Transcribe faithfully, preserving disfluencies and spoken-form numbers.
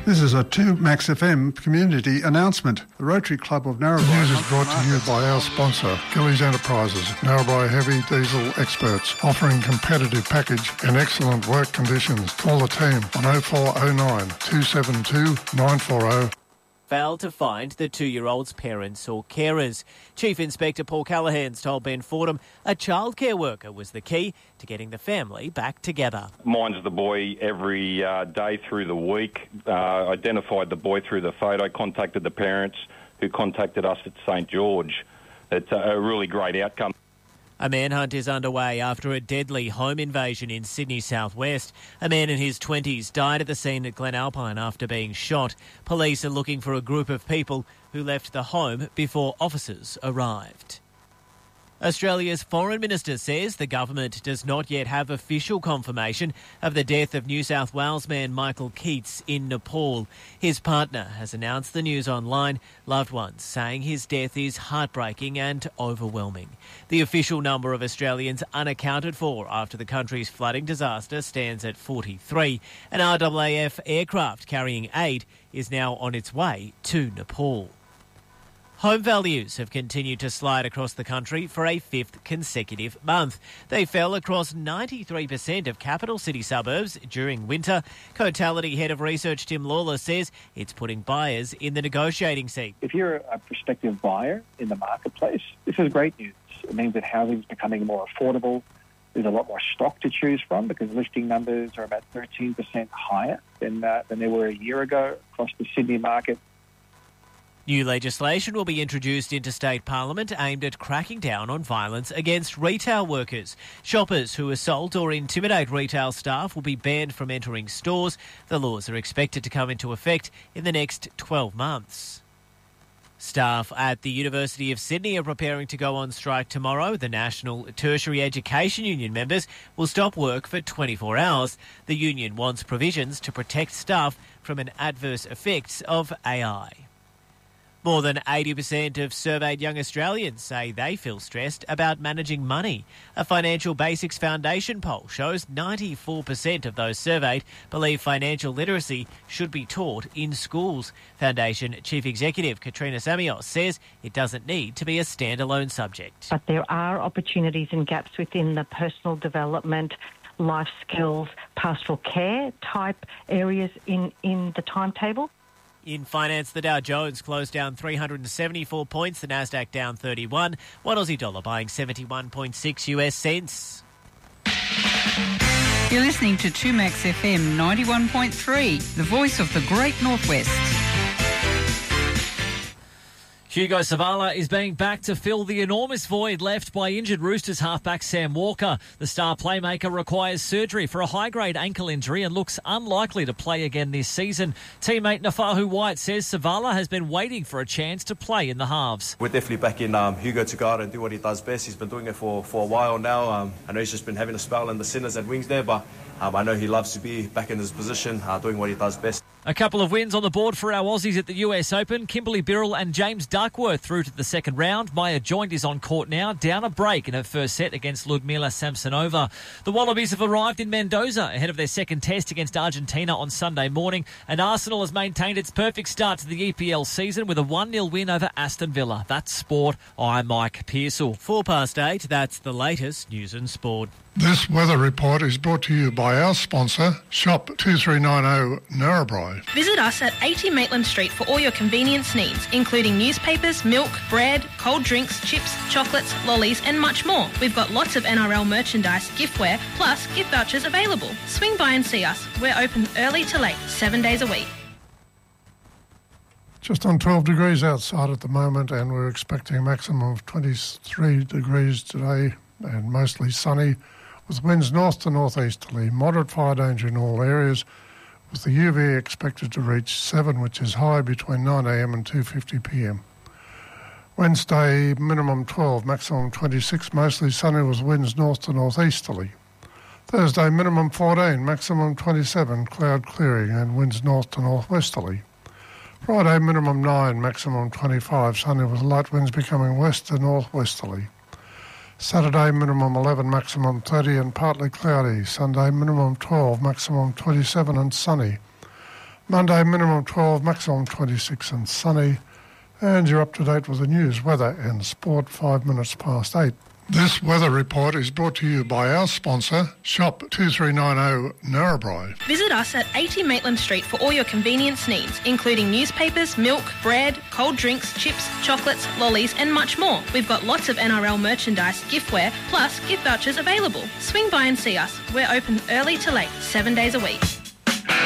This is a two Max F M community announcement. The Rotary Club of Narrabri. The news is brought to you by our sponsor, Gillies Enterprises, Narrabri heavy diesel experts, offering competitive package and excellent work conditions. Call the team on oh four oh nine, two seven two, nine four oh. Failed to find the two-year-old's parents or carers. Chief Inspector Paul Callahan's told Ben Fordham a childcare worker was the key to getting the family back together. Minds the boy every uh, day through the week, uh, identified the boy through the photo, contacted the parents who contacted us at St George. It's a really great outcome. A manhunt is underway after a deadly home invasion in Sydney southwest. A man in his twenties died at the scene at Glen Alpine after being shot. Police are looking for a group of people who left the home before officers arrived. Australia's Foreign Minister says the government does not yet have official confirmation of the death of New South Wales man Michael Keats in Nepal. His partner has announced the news online, loved ones saying his death is heartbreaking and overwhelming. The official number of Australians unaccounted for after the country's flooding disaster stands at forty-three. An R A A F aircraft carrying aid is now on its way to Nepal. Home values have continued to slide across the country for a fifth consecutive month. They fell across ninety-three percent of capital city suburbs during winter. Cotality Head of Research Tim Lawler says it's putting buyers in the negotiating seat. If you're a prospective buyer in the marketplace, this is great news. It means that housing is becoming more affordable. There's a lot more stock to choose from because listing numbers are about thirteen percent higher than, uh, than they were a year ago across the Sydney market. New legislation will be introduced into state parliament aimed at cracking down on violence against retail workers. Shoppers who assault or intimidate retail staff will be banned from entering stores. The laws are expected to come into effect in the next twelve months. Staff at the University of Sydney are preparing to go on strike tomorrow. The National Tertiary Education Union members will stop work for twenty-four hours. The union wants provisions to protect staff from an adverse effects of A I. More than eighty percent of surveyed young Australians say they feel stressed about managing money. A Financial Basics Foundation poll shows ninety-four percent of those surveyed believe financial literacy should be taught in schools. Foundation Chief Executive Katrina Samios says it doesn't need to be a standalone subject. But there are opportunities and gaps within the personal development, life skills, pastoral care type areas in, in the timetable. In finance, the Dow Jones closed down three hundred seventy-four points, the Nasdaq down thirty-one, one Aussie dollar buying seventy-one point six U S cents. You're listening to two Max F M ninety-one point three, the voice of the Great Northwest. Hugo Savala is being backed to fill the enormous void left by injured Roosters halfback Sam Walker. The star playmaker requires surgery for a high-grade ankle injury and looks unlikely to play again this season. Teammate Nafahu White says Savala has been waiting for a chance to play in the halves. We're definitely back in um, Hugo to go out and do what he does best. He's been doing it for, for a while now. Um, I know he's just been having a spell in the centres and wings there, but um, I know he loves to be back in his position, uh, doing what he does best. A couple of wins on the board for our Aussies at the U S Open. Kimberly Birrell and James Duckworth through to the second round. Maya Joint is on court now, down a break in her first set against Ludmila Samsonova. The Wallabies have arrived in Mendoza ahead of their second test against Argentina on Sunday morning, and Arsenal has maintained its perfect start to the E P L season with a one nil win over Aston Villa. That's sport. I'm Mike Pearsall. Four past eight, that's the latest news and sport. This weather report is brought to you by our sponsor, Shop two three nine zero Narrabri. Visit us at eighty Maitland Street for all your convenience needs, including newspapers, milk, bread, cold drinks, chips, chocolates, lollies and much more. We've got lots of N R L merchandise, giftware, plus gift vouchers available. Swing by and see us. We're open early to late, seven days a week. Just on twelve degrees outside at the moment, and we're expecting a maximum of twenty-three degrees today and mostly sunny, with winds north to northeasterly, moderate fire danger in all areas, with the U V expected to reach seven, which is high between nine a m and two fifty p m. Wednesday, minimum twelve, maximum twenty-six, mostly sunny with winds north to northeasterly. Thursday, minimum fourteen, maximum twenty-seven, cloud clearing and winds north to northwesterly. Friday, minimum nine, maximum twenty-five, sunny with light winds becoming west to northwesterly. Saturday, minimum eleven, maximum thirty and partly cloudy. Sunday, minimum twelve, maximum twenty-seven and sunny. Monday, minimum twelve, maximum twenty-six and sunny. And you're up to date with the news, weather and sport, five minutes past eight. This weather report is brought to you by our sponsor, Shop two three nine zero Narrabri. Visit us at eighty Maitland Street for all your convenience needs, including newspapers, milk, bread, cold drinks, chips, chocolates, lollies and much more. We've got lots of N R L merchandise, giftware, plus gift vouchers available. Swing by and see us. We're open early to late, seven days a week.